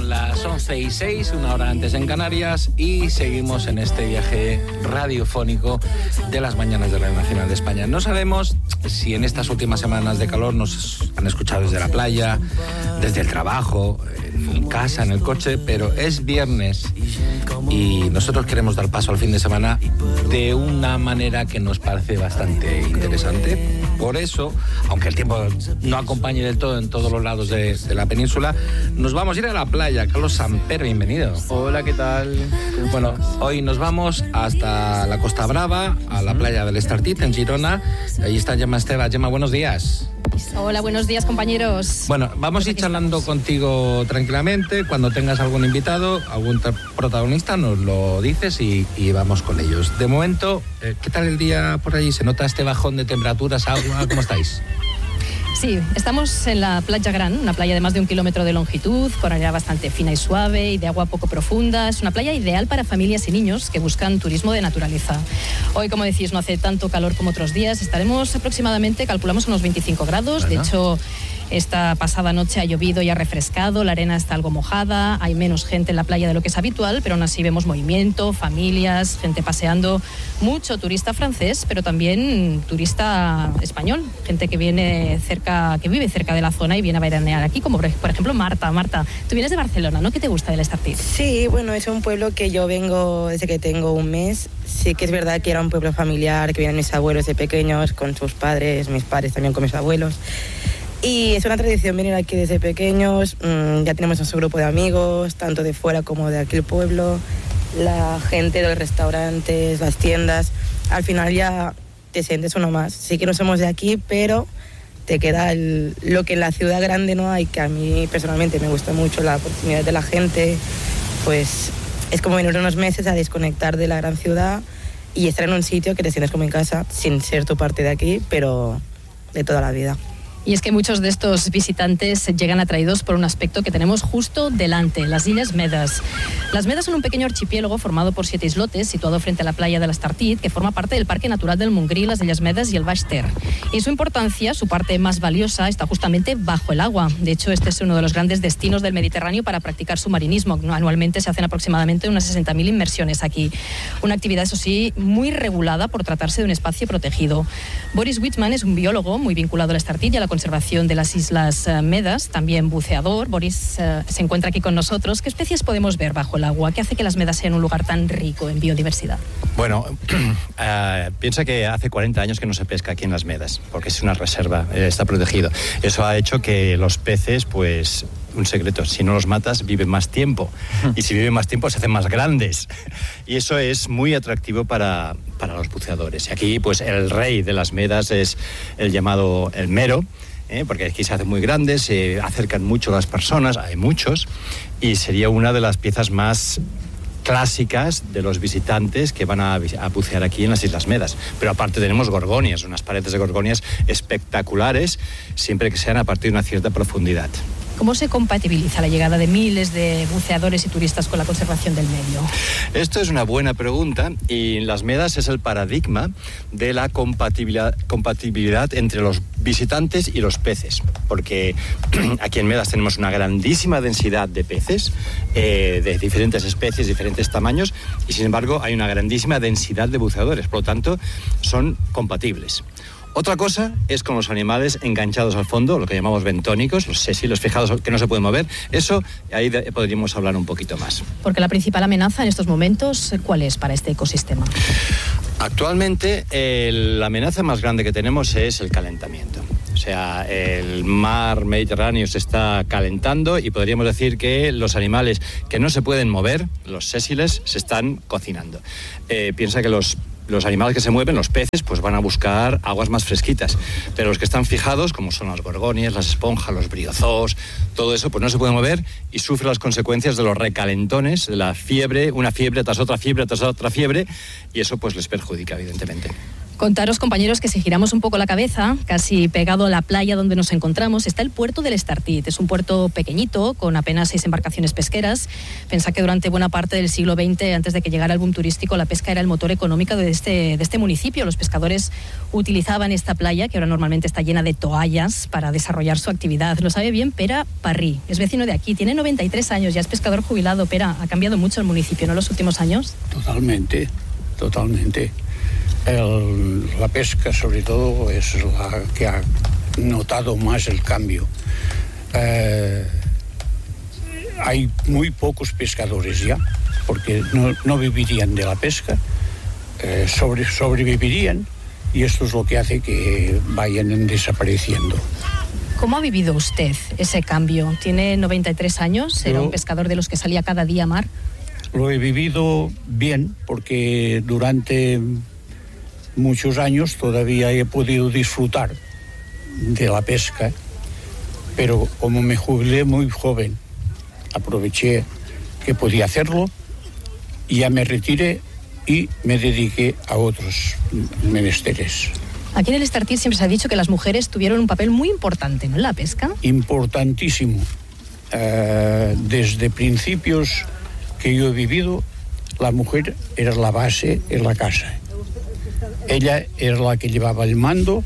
Son las 11:06, una hora antes en Canarias, y seguimos en este viaje radiofónico de las mañanas de Radio Nacional de España. No sabemos si en estas últimas semanas de calor nos han escuchado desde la playa, desde el trabajo, en casa, en el coche, pero es viernes y nosotros queremos dar paso al fin de semana de una manera que nos parece bastante interesante. Por eso, aunque el tiempo no acompañe del todo en todos los lados de la península, nos vamos a ir a la playa. Carlos Samper, bienvenido. Hola, ¿qué tal? Bueno, hoy nos vamos hasta la Costa Brava, a la playa del Estartit, en Girona. Ahí está Gemma Esteva. Gemma, buenos días. Hola, buenos días, compañeros. Bueno, vamos a ir charlando contigo tranquilamente. Cuando tengas algún invitado, algún protagonista, nos lo dices y vamos con ellos. De momento, ¿qué tal el día por allí? ¿Se nota este bajón de temperaturas, agua? ¿Cómo estáis? Sí, estamos en la Playa Gran, una playa de más de 1 kilómetro de longitud, con arena bastante fina y suave y de agua poco profunda. Es una playa ideal para familias y niños que buscan turismo de naturaleza. Hoy, como decís, no hace tanto calor como otros días. Estaremos aproximadamente, calculamos, unos 25 grados. Bueno. De hecho, esta pasada noche ha llovido y ha refrescado, la arena está algo mojada, hay menos gente en la playa de lo que es habitual, pero aún así vemos movimiento, familias, gente paseando, mucho turista francés, pero también turista español, gente que viene cerca, que vive cerca de la zona y viene a veranear aquí, como por ejemplo Marta. Marta, tú vienes de Barcelona, ¿no? ¿Qué te gusta del Estartit? Sí, bueno, es un pueblo que yo vengo desde que tengo un mes. Sí que es verdad que era un pueblo familiar, que vienen mis abuelos de pequeños con sus padres, mis padres también con mis abuelos. Y es una tradición venir aquí desde pequeños. Ya tenemos nuestro grupo de amigos, tanto de fuera como de aquí el pueblo. La gente de los restaurantes, las tiendas. Al final ya te sientes uno más. Sí que no somos de aquí, pero te queda lo que en la ciudad grande no hay, que a mí personalmente me gusta mucho, la proximidad de la gente. Pues es como venir unos meses a desconectar de la gran ciudad y estar en un sitio que te sientes como en casa, sin ser tu parte de aquí, pero de toda la vida. Y es que muchos de estos visitantes llegan atraídos por un aspecto que tenemos justo delante, las Illes Medes. Las Medes son un pequeño archipiélago formado por 7 islotes, situado frente a la playa de l'Estartit, que forma parte del Parque Natural del Montgrí, las Illes Medes y el Baix Ter. Y su importancia, su parte más valiosa, está justamente bajo el agua. De hecho, este es uno de los grandes destinos del Mediterráneo para practicar submarinismo. Anualmente se hacen aproximadamente unas 60.000 inmersiones aquí. Una actividad, eso sí, muy regulada por tratarse de un espacio protegido. Boris Wittmann es un biólogo muy vinculado al Estartit y a la conservación de las Islas Medes, también buceador. Boris se encuentra aquí con nosotros. ¿Qué especies podemos ver bajo el agua? ¿Qué hace que las Medes sean un lugar tan rico en biodiversidad? Bueno, piensa que hace 40 años que no se pesca aquí en las Medes, porque es una reserva, está protegido. Eso ha hecho que los peces, pues, un secreto, si no los matas, viven más tiempo. Y si viven más tiempo, se hacen más grandes. Y eso es muy atractivo para los buceadores. Y aquí, pues, el rey de las Medes es el llamado el mero, porque aquí se hacen muy grandes, se acercan mucho las personas, hay muchos, y sería una de las piezas más clásicas de los visitantes que van a bucear aquí en las Islas Medes. Pero aparte tenemos gorgonias, unas paredes de gorgonias espectaculares, siempre que sean a partir de una cierta profundidad. ¿Cómo se compatibiliza la llegada de miles de buceadores y turistas con la conservación del medio? Esto es una buena pregunta, y las Medes es el paradigma de la compatibilidad entre los visitantes y los peces, porque aquí en Medes tenemos una grandísima densidad de peces de diferentes especies, diferentes tamaños, y sin embargo hay una grandísima densidad de buceadores, por lo tanto son compatibles. Otra cosa es con los animales enganchados al fondo, lo que llamamos bentónicos, los sésilos, fijados que no se pueden mover. Eso, ahí podríamos hablar un poquito más. Porque la principal amenaza en estos momentos, ¿cuál es para este ecosistema? Actualmente, la amenaza más grande que tenemos es el calentamiento. O sea, el mar Mediterráneo se está calentando y podríamos decir que los animales que no se pueden mover, los sésiles, se están cocinando. Piensa que los animales que se mueven, los peces, pues van a buscar aguas más fresquitas. Pero los que están fijados, como son las gorgonias, las esponjas, los briozoos, todo eso, pues no se puede mover y sufre las consecuencias de los recalentones, de la fiebre, una fiebre tras otra fiebre, y eso pues les perjudica, evidentemente. Contaros, compañeros, que si giramos un poco la cabeza, casi pegado a la playa donde nos encontramos, está el puerto del Estartit. Es un puerto pequeñito, con apenas 6 embarcaciones pesqueras. Pensad que durante buena parte del siglo XX, antes de que llegara el boom turístico, la pesca era el motor económico de este municipio. Los pescadores utilizaban esta playa, que ahora normalmente está llena de toallas, para desarrollar su actividad. Lo sabe bien Pere Parrí, es vecino de aquí, tiene 93 años, ya es pescador jubilado. Pere, ha cambiado mucho el municipio, ¿no?, en los últimos años. Totalmente. La pesca, sobre todo, es la que ha notado más el cambio. Hay muy pocos pescadores ya, porque no vivirían de la pesca, sobrevivirían, y esto es lo que hace que vayan desapareciendo. ¿Cómo ha vivido usted ese cambio? Tiene 93 años, era un pescador de los que salía cada día a mar. Lo he vivido bien, porque durante muchos años todavía he podido disfrutar de la pesca, pero como me jubilé muy joven, aproveché que podía hacerlo y ya me retiré y me dediqué a otros menesteres. Aquí en el Estartit siempre se ha dicho que las mujeres tuvieron un papel muy importante, ¿no?, en la pesca. Importantísimo. Desde principios que yo he vivido, la mujer era la base en la casa. Ella era la que llevaba el mando,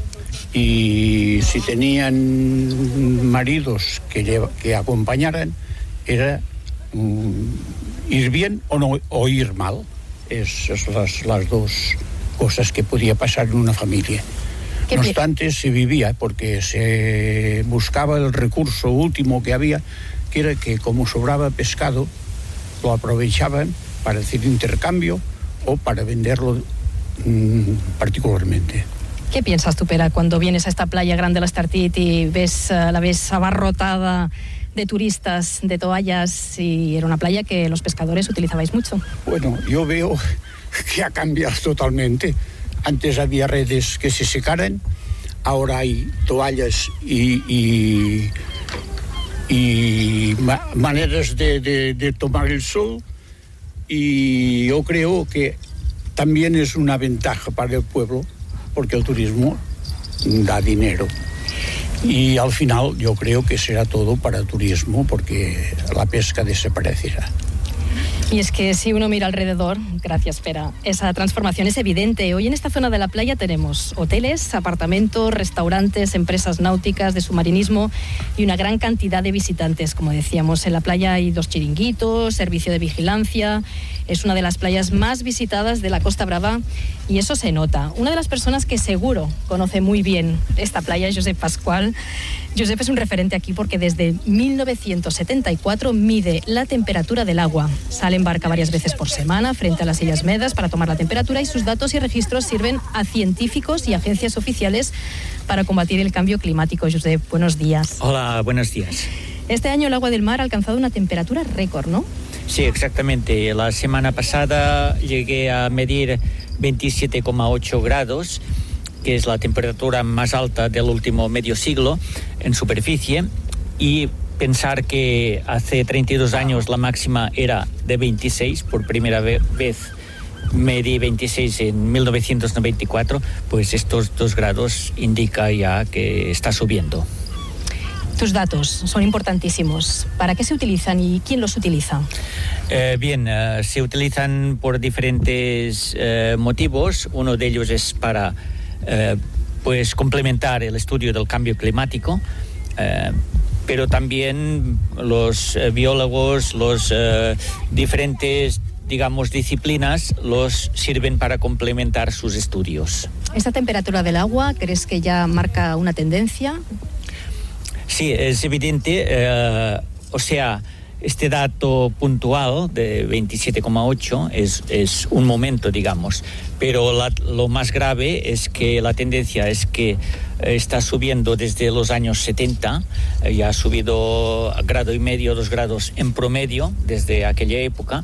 y si tenían maridos que acompañaran, era ir bien o ir mal. Esas las dos cosas que podía pasar en una familia. No obstante, se vivía, porque se buscaba el recurso último que había, que era que como sobraba pescado, lo aprovechaban para hacer intercambio o para venderlo particularmente. ¿Qué piensas tú, Pere, cuando vienes a esta playa grande, la Estartit, y la ves abarrotada de turistas, de toallas, y era una playa que los pescadores utilizabais mucho? Bueno, yo veo que ha cambiado totalmente. Antes había redes que se secaran, ahora hay toallas y maneras de tomar el sol, y yo creo que también es una ventaja para el pueblo, porque el turismo da dinero. Y al final yo creo que será todo para el turismo, porque la pesca desaparecerá. Y es que si uno mira alrededor, gracias, Pere, esa transformación es evidente. Hoy en esta zona de la playa tenemos hoteles, apartamentos, restaurantes, empresas náuticas, de submarinismo y una gran cantidad de visitantes. Como decíamos, en la playa hay 2 chiringuitos, servicio de vigilancia. Es una de las playas más visitadas de la Costa Brava, y eso se nota. Una de las personas que seguro conoce muy bien esta playa es Josep Pascual. Josep es un referente aquí porque desde 1974 mide la temperatura del agua. Sale en barca varias veces por semana frente a las Illes Medes para tomar la temperatura, y sus datos y registros sirven a científicos y agencias oficiales para combatir el cambio climático. Josep, buenos días. Hola, buenos días. Este año el agua del mar ha alcanzado una temperatura récord, ¿no? Sí, exactamente. La semana pasada llegué a medir 27,8 grados, que es la temperatura más alta del último medio siglo en superficie, y pensar que hace 32 años la máxima era de 26, por primera vez medí 26 en 1994, pues estos 2 grados indica ya que está subiendo. Tus datos son importantísimos. ¿Para qué se utilizan y quién los utiliza? Se utilizan por diferentes motivos. Uno de ellos es para pues complementar el estudio del cambio climático, pero también los biólogos, los diferentes, digamos, disciplinas los sirven para complementar sus estudios. ¿Esta temperatura del agua crees que ya marca una tendencia? Sí, es evidente, este dato puntual de 27,8 es un momento, digamos, pero lo más grave es que la tendencia es que está subiendo desde los años 70, ya ha subido 1,5 grados, 2 grados en promedio desde aquella época,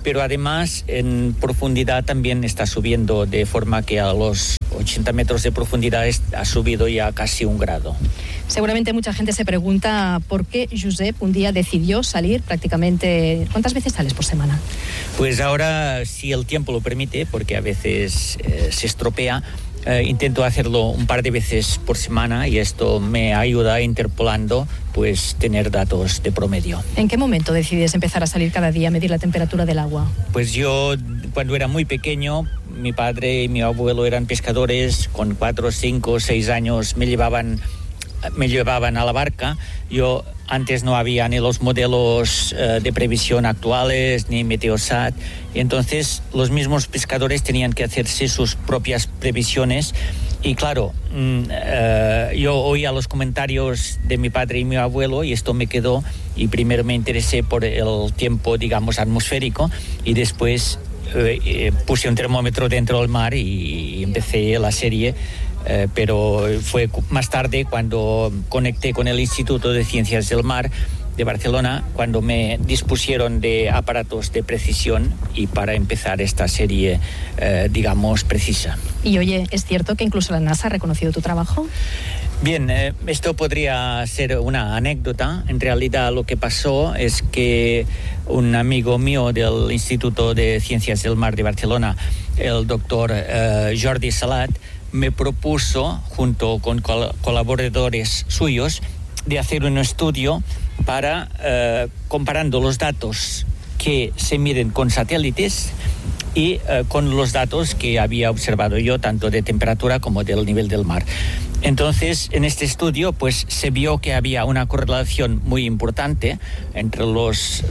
pero además en profundidad también está subiendo, de forma que a los 80 metros de profundidad ha subido ya casi 1 grado. Seguramente mucha gente se pregunta por qué Josep un día decidió salir prácticamente... ¿Cuántas veces sales por semana? Pues ahora, si el tiempo lo permite, porque a veces se estropea, intento hacerlo un par de veces por semana y esto me ayuda interpolando, pues tener datos de promedio. ¿En qué momento decides empezar a salir cada día a medir la temperatura del agua? Pues yo, cuando era muy pequeño, mi padre y mi abuelo eran pescadores. Con 4, 5, 6 años me llevaban a la barca. Yo antes no había ni los modelos de previsión actuales, ni Meteosat. Y entonces los mismos pescadores tenían que hacerse sus propias previsiones. Y claro, yo oía los comentarios de mi padre y mi abuelo y esto me quedó. Y primero me interesé por el tiempo, digamos, atmosférico, y después puse un termómetro dentro del mar y empecé la serie. Pero fue más tarde cuando conecté con el Instituto de Ciencias del Mar de Barcelona, cuando me dispusieron de aparatos de precisión y para empezar esta serie, digamos, precisa. Y oye, ¿es cierto que incluso la NASA ha reconocido tu trabajo? Bien, esto podría ser una anécdota. En realidad lo que pasó es que un amigo mío del Instituto de Ciencias del Mar de Barcelona, el doctor Jordi Salat, me propuso, junto con colaboradores suyos, de hacer un estudio para, comparando los datos que se miden con satélites y con los datos que había observado yo, tanto de temperatura como del nivel del mar. Entonces, en este estudio, pues se vio que había una correlación muy importante entre los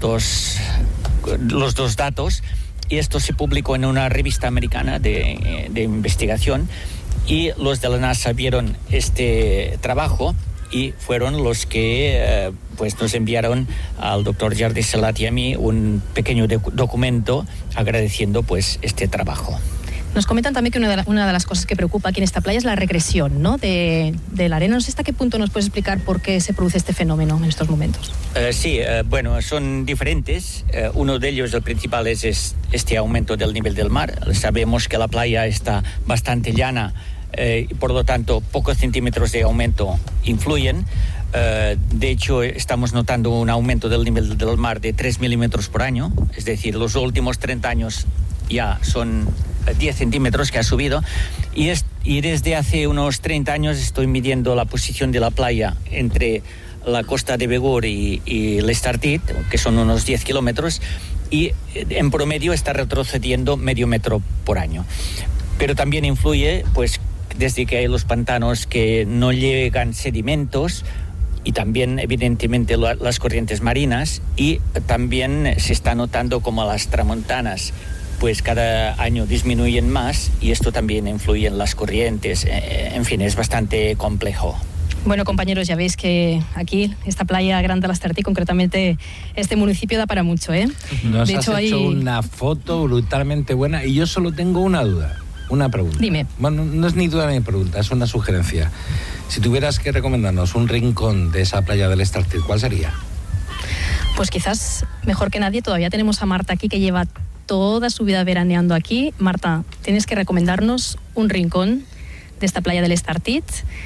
dos datos, y esto se publicó en una revista americana de investigación, y los de la NASA vieron este trabajo y fueron los que pues nos enviaron al doctor Jordi Salat y a mí un pequeño documento agradeciendo pues este trabajo. Nos comentan también que una de las cosas que preocupa aquí en esta playa es la regresión, ¿no?, de la arena. No sé hasta qué punto nos puedes explicar por qué se produce este fenómeno en estos momentos. Sí, bueno, son diferentes. Uno de ellos, el principal, es este aumento del nivel del mar. Sabemos que la playa está bastante llana y por lo tanto pocos centímetros de aumento influyen. De hecho, estamos notando un aumento del nivel del mar de 3 milímetros por año. Es decir, los últimos 30 años ya son 10 centímetros que ha subido, y desde hace unos 30 años estoy midiendo la posición de la playa entre la costa de Begur y l'Estartit, que son unos 10 kilómetros, y en promedio está retrocediendo medio metro por año. Pero también influye, pues, desde que hay los pantanos que no llegan sedimentos, y también evidentemente las corrientes marinas, y también se está notando como las tramontanas pues cada año disminuyen más, y esto también influye en las corrientes. En fin, es bastante complejo. Bueno, compañeros, ya veis que aquí, esta playa Gran de l'Estartit, concretamente este municipio, da para mucho, ¿eh? Nos has hecho una foto brutalmente buena, y yo solo tengo una duda, una pregunta. Dime. Bueno, no es ni duda ni pregunta, es una sugerencia. Si tuvieras que recomendarnos un rincón de esa playa del Estartit, ¿cuál sería? Pues quizás mejor que nadie, todavía tenemos a Marta aquí, que lleva toda su vida veraneando aquí. Marta, tienes que recomendarnos un rincón de esta playa del Estartit,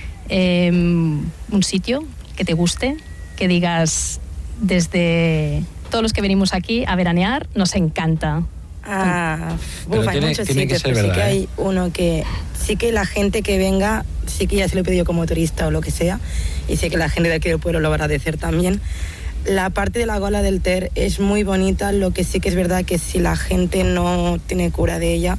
un sitio que te guste, que digas, desde todos los que venimos aquí a veranear, nos encanta. Hay muchos sitios, pero sí que hay uno que sí que la gente que venga, sí que ya se lo he pedido como turista o lo que sea, y sé que la gente de aquí del pueblo lo va a agradecer también. La parte de la Gola del Ter es muy bonita, lo que sí que es verdad que si la gente no tiene cura de ella,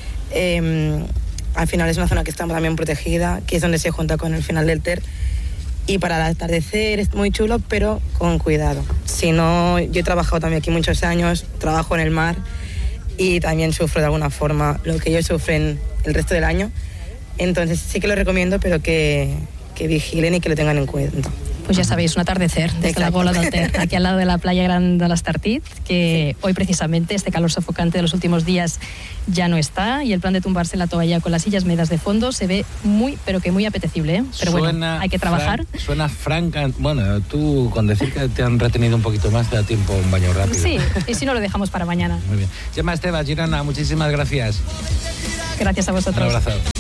al final es una zona que está también protegida, que es donde se junta con el final del Ter, y para el atardecer es muy chulo, pero con cuidado. Si no, yo he trabajado también aquí muchos años, trabajo en el mar y también sufro de alguna forma lo que ellos sufren el resto del año, entonces sí que lo recomiendo, pero que vigilen y que lo tengan en cuenta. Pues ya sabéis, un atardecer desde la Gola del Ter, aquí al lado de la playa Gran de l'Estartit, que hoy precisamente este calor sofocante de los últimos días ya no está, y el plan de tumbarse en la toalla con las sillas medas de fondo se ve muy, pero que muy apetecible, ¿eh? Pero bueno, hay que trabajar. Suena franca. Bueno, tú con decir que te han retenido un poquito más te da tiempo un baño rápido. Sí, y si no lo dejamos para mañana. Muy bien. Gemma Estebas, Girona, muchísimas gracias. Gracias a vosotros. Un abrazo.